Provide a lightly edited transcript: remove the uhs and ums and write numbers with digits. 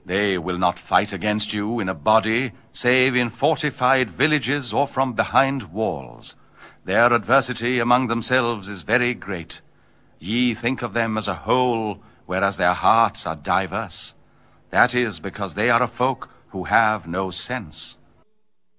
They will not fight against you in a body, save in fortified villages or from behind walls. Their adversity among themselves is very great. Ye think of them as a whole, whereas their hearts are diverse. That is because they are a folk who have no sense.